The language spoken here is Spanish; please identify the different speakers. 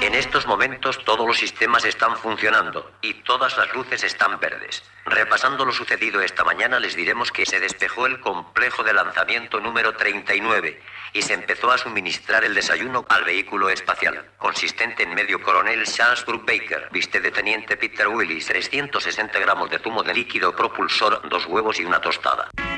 Speaker 1: En estos momentos todos los sistemas están funcionando y todas las luces están verdes. Repasando lo sucedido esta mañana, les diremos que se despejó el complejo de lanzamiento número 39 y se empezó a suministrar el desayuno al vehículo espacial, consistente en medio coronel Charles Brubaker, viste de teniente Peter Willis, 360 gramos de zumo de líquido propulsor, 2 huevos y una tostada.